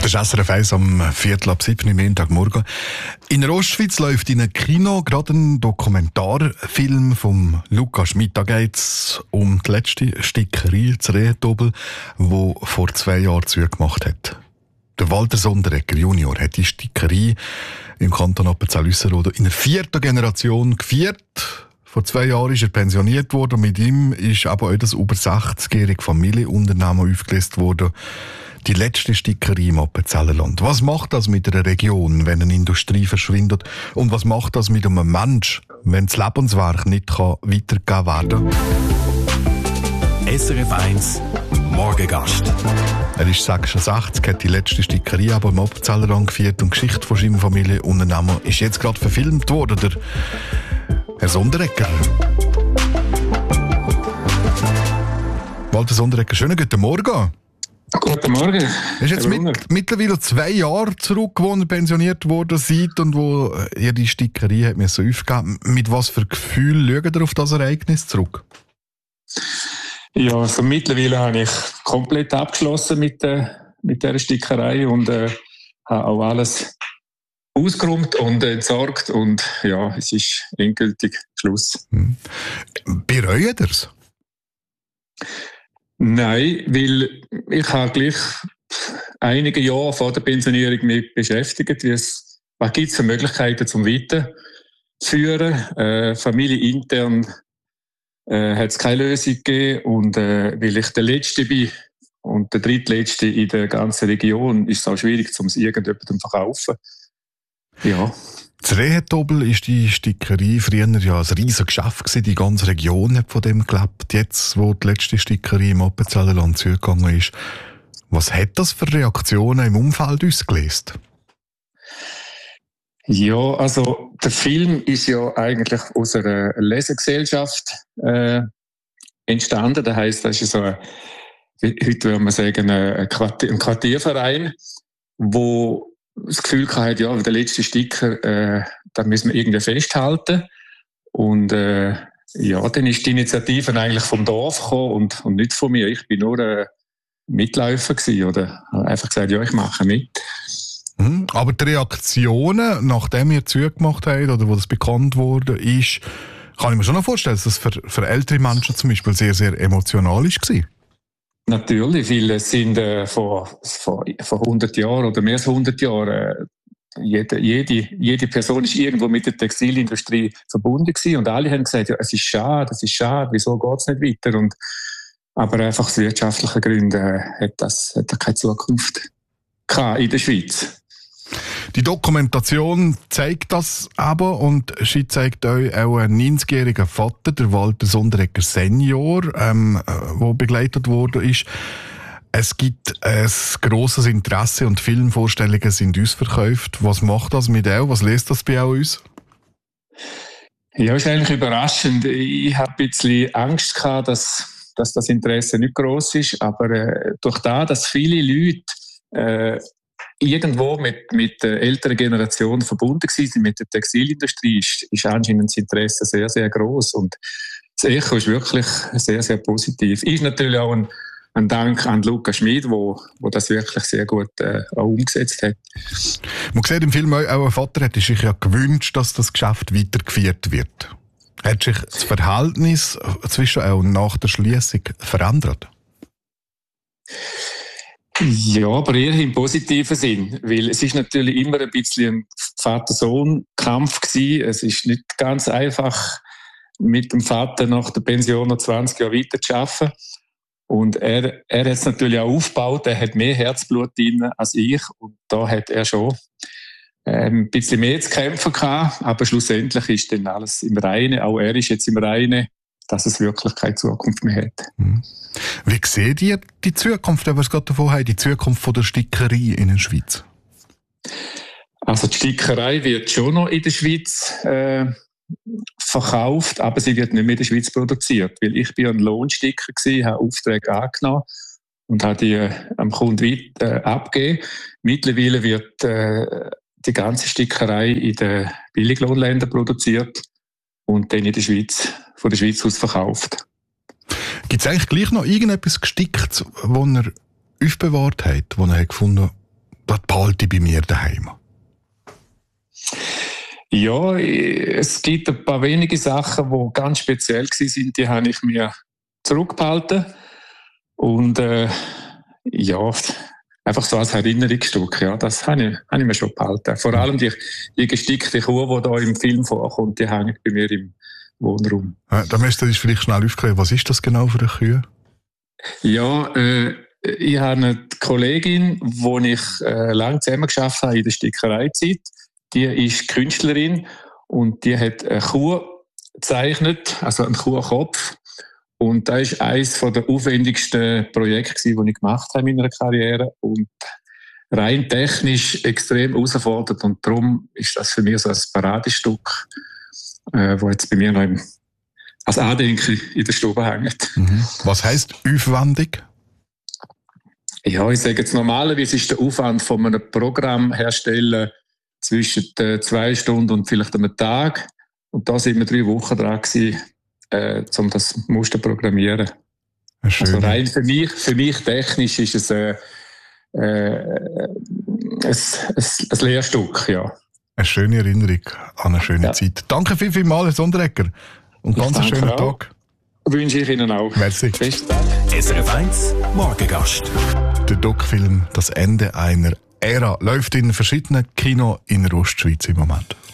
Das ist SRF 1 am 6:15 am Montagmorgen. In der Ostschweiz läuft in einem Kino gerade ein Dokumentarfilm von Luca Schmid. Da geht es um die letzte Stickerei zu Rehentobel, die vor 2 Jahren zugemacht hat. Der Walter Sonderegger Junior hat die Stickerei im Kanton Appenzell-Ausserrhoden in der 4. Generation geführt. Vor 2 Jahren ist er pensioniert worden und mit ihm ist aber auch das über 60-jährige Familienunternehmen aufgelöst worden. Die letzte Stickerei im Appenzellerland. Was macht das mit einer Region, wenn eine Industrie verschwindet? Und was macht das mit einem Menschen, wenn das Lebenswerk nicht weitergegeben werden kann? SRF 1 Morgengast. Er ist 66, hat die letzte Stickerei aber im Appenzellerland geführt und die Geschichte von seinem Familienunternehmen ist jetzt gerade verfilmt worden. Der Herr Sonderegger. Walter Sonderegger, schönen guten Morgen. Guten Morgen. Es ist jetzt mittlerweile 2 Jahre zurück, wo ihr pensioniert worden seid und wo ihr die Stickerei hat aufgegeben. Mit was für Gefühl schaut ihr auf das Ereignis zurück? Ja, also mittlerweile habe ich komplett abgeschlossen mit dieser Stickerei und habe auch alles ausgeräumt und entsorgt und ja, es ist endgültig Schluss. Bereut ihr es? Nein, weil ich habe gleich einige Jahre vor der Pensionierung mich beschäftigt, was gibt es für Möglichkeiten zum Weiterführen. Familienintern hat es keine Lösung gegeben und weil ich der Letzte bin und der Drittletzte in der ganzen Region, ist es auch schwierig, es irgendjemandem zu verkaufen. Ja. In Rehentobel war die Stickerei früher ja ein riesiges Geschäft gewesen. Die ganze Region hat von dem gelebt. Jetzt, wo die letzte Stickerei im Appenzellerland zugegangen ist, was hat das für Reaktionen im Umfeld ausgelöst? Ja, also der Film ist ja eigentlich aus einer Lesegesellschaft entstanden. Das heisst, das ist so heute würde man sagen, ein Quartierverein, wo das Gefühl hatte, ja, der letzte Sticker, da müssen wir irgendwie festhalten. Und ja, dann ist die Initiative eigentlich vom Dorf gekommen und nicht von mir. Ich bin nur Mitläufer gewesen, oder einfach gesagt, ja, ich mache mit. Aber die Reaktionen, nachdem ihr zugemacht habt oder wo das bekannt wurde, ist, kann ich mir schon noch vorstellen, dass das für ältere Menschen zum Beispiel sehr, sehr emotional war. Natürlich, weil es sind vor 100 Jahren oder mehr als 100 Jahren jede Person ist irgendwo mit der Textilindustrie verbunden gewesen und alle haben gesagt, ja, es ist schade, wieso geht es nicht weiter? Aber einfach aus wirtschaftlichen Gründen hat da keine Zukunft gehabt in der Schweiz. Die Dokumentation zeigt das aber und sie zeigt euch auch einen 90-jährigen Vater, der Walter Sonderegger Senior, der begleitet worden ist. Es gibt ein grosses Interesse und Filmvorstellungen sind ausverkauft. Was macht das mit euch? Was löst das bei euch aus? Ja, ist eigentlich überraschend. Ich habe ein bisschen Angst gehabt, dass das Interesse nicht gross ist, aber durch das, dass viele Leute irgendwo mit der älteren Generation verbunden sind, mit der Textilindustrie, ist anscheinend das Interesse sehr, sehr gross. Und das Echo ist wirklich sehr, sehr positiv. Ist natürlich auch ein Dank an Luca Schmid, wo das wirklich sehr gut auch umgesetzt hat. Man sieht im Film auch, ein Vater hätte sich ja gewünscht, dass das Geschäft weitergeführt wird. Hat sich das Verhältnis zwischen auch und nach der Schliessung verändert? Ja, aber eher im positiven Sinn, weil es ist natürlich immer ein bisschen ein Vater-Sohn-Kampf gewesen. Es ist nicht ganz einfach, mit dem Vater nach der Pension noch 20 Jahre weiter zu arbeiten. Und er hat es natürlich auch aufgebaut, er hat mehr Herzblut drin als ich und da hat er schon ein bisschen mehr zu kämpfen gehabt, aber schlussendlich ist dann alles im Reinen, auch er ist jetzt im Reinen, dass es wirklich keine Zukunft mehr hat. Wie seht ihr die Zukunft, wenn wir es gerade davon haben, die Zukunft von der Stickerei in der Schweiz? Also die Stickerei wird schon noch in der Schweiz verkauft, aber sie wird nicht mehr in der Schweiz produziert, weil ich bin ein Lohnsticker gewesen, habe Aufträge angenommen und habe die am Kunden abgegeben. Mittlerweile wird die ganze Stickerei in den Billiglohnländern produziert und dann in der Schweiz, von der Schweiz aus verkauft. Gibt es eigentlich gleich noch irgendetwas Gesticktes, das ihr aufbewahrt habt, wo ihr gefunden habt, das behalte ich bei mir daheim? Ja, es gibt ein paar wenige Sachen, die ganz speziell waren, die habe ich mir zurückgehalten. Und ja, einfach so als Erinnerungsstück, ja, das habe ich mir schon behalten. Vor allem die gestickte Kuh, die da im Film vorkommt, die hängt bei mir im Wohnraum. Ja, da müsst ihr vielleicht schnell aufklären, was ist das genau für eine Kühe? Ja, ich habe eine Kollegin, die ich lange zusammengearbeitet habe in der Stickereizeit. Die ist Künstlerin und die hat eine Kuh gezeichnet, also einen Kuhkopf. Und das war eines der aufwendigsten Projekte, die ich gemacht habe in meiner Karriere. Und rein technisch extrem herausfordernd. Und darum ist das für mich so ein Paradestück, das jetzt bei mir noch als Andenken in der Stube hängt. Mhm. Was heisst aufwendig? Ja, ich sage jetzt normalerweise ist der Aufwand von einem Programm herstellen zwischen 2 Stunden und vielleicht einem Tag. Und da sind wir 3 Wochen dran gewesen, um das Muster zu programmieren. Also rein für mich technisch ist es ein Lehrstück, ja. Eine schöne Erinnerung an eine schöne Zeit. Danke vielmals, Herr Sonderegger. Und ganz einen schönen Tag. Wünsche ich Ihnen auch. Merci. Besten Dank. SRF 1 Morgengast. Der Doc-Film «Das Ende einer Ära» läuft in verschiedenen Kinos in der Ostschweiz im Moment.